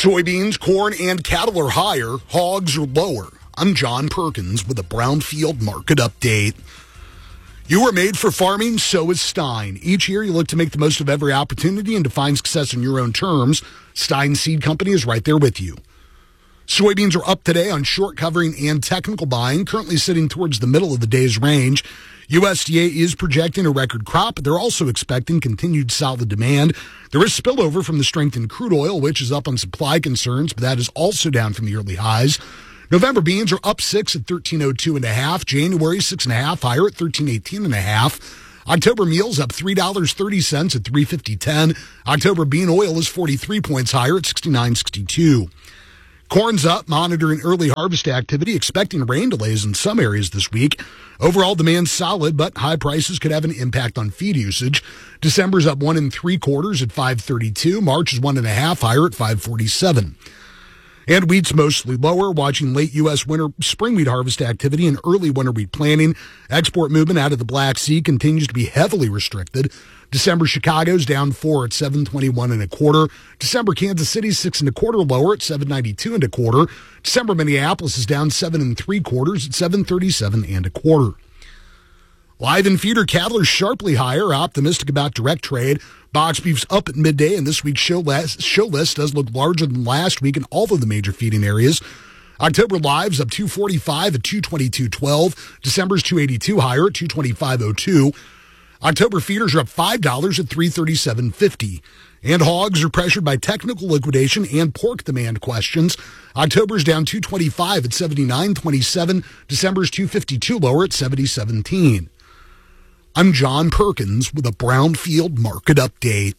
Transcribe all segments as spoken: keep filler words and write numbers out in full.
Soybeans, corn, and cattle are higher. Hogs are lower. I'm John Perkins with a Brownfield Market Update. You are made for farming, so is Stein. Each year, you look to make the most of every opportunity and define success on your own terms. Stein Seed Company is right there with you. Soybeans are up today on short covering and technical buying, currently sitting towards the middle of the day's range. U S D A is projecting a record crop, but they're also expecting continued solid demand. There is spillover from the strength in crude oil, which is up on supply concerns, but that is also down from the early highs. November beans are up six at thirteen oh two and a half. January six and a half higher at thirteen eighteen and a half. October meals up three dollars and thirty cents at three fifty ten. October bean oil is forty-three points higher at sixty-nine sixty-two. Corn's up, monitoring early harvest activity, expecting rain delays in some areas this week. Overall demand solid, but high prices could have an impact on feed usage. December's up one and three quarters at five thirty-two. March is one and a half higher at five forty-seven. And wheat's mostly lower, watching late U S winter spring wheat harvest activity and early winter wheat planting. Export movement out of the Black Sea continues to be heavily restricted. December Chicago's down four at seven twenty-one and a quarter. December Kansas City's six and a quarter lower at seven ninety-two and a quarter. December Minneapolis is down seven and three quarters at seven thirty-seven and a quarter. Live and feeder cattle are sharply higher, optimistic about direct trade. Box beef's up at midday, and this week's show list, show list does look larger than last week in all of the major feeding areas. October live's up two forty-five at two twenty-two twelve. December's two eighty-two higher at two twenty-five oh two. October feeders are up five dollars at three thirty-seven fifty. And hogs are pressured by technical liquidation and pork demand questions. October's down two twenty-five at seventy-nine twenty-seven. December's two fifty-two lower at seventy seventeen. I'm John Perkins with a Brownfield Market Update.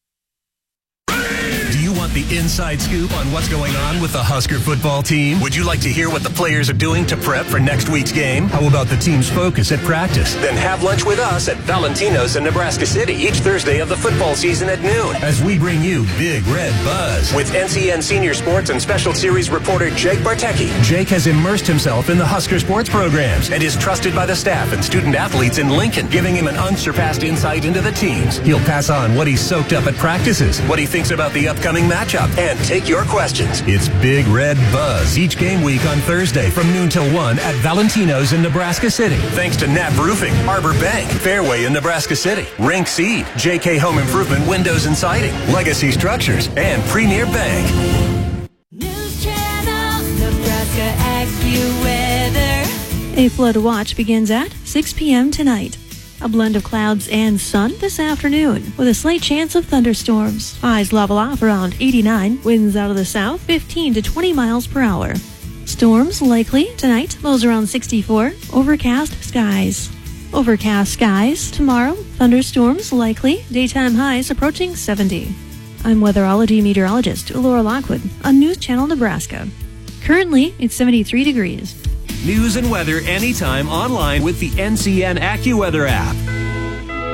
Do you want the inside scoop on what's going on with the Husker football team? Would you like to hear what the players are doing to prep for next week's game? How about the team's focus at practice? Then have lunch with us at Valentino's in Nebraska City each Thursday of the football season at noon as we bring you Big Red Buzz with N C N Senior Sports and Special Series reporter Jake Bartecki. Jake has immersed himself in the Husker sports programs and is trusted by the staff and student athletes in Lincoln, giving him an unsurpassed insight into the teams. He'll pass on what he's soaked up at practices, what he thinks about the upcoming matchup, and take your questions. It's Big Red Buzz each game week on Thursday from noon till one at Valentino's in Nebraska City. Thanks to Knapp Roofing, Arbor Bank, Fairway in Nebraska City, Rink Seed, J K Home Improvement Windows and Siding, Legacy Structures, and Premier Bank. News Channel, Nebraska AccuWeather. A flood watch begins at six p.m. tonight. A blend of clouds and sun this afternoon, with a slight chance of thunderstorms. Highs level off around eighty-nine. Winds out of the south, fifteen to twenty miles per hour. Storms likely tonight, lows around sixty-four. Overcast skies. Overcast skies tomorrow. Thunderstorms likely. Daytime highs approaching seventy. I'm weatherology meteorologist Laura Lockwood on News Channel Nebraska. Currently, it's seventy-three degrees. News and weather anytime online with the N C N AccuWeather app.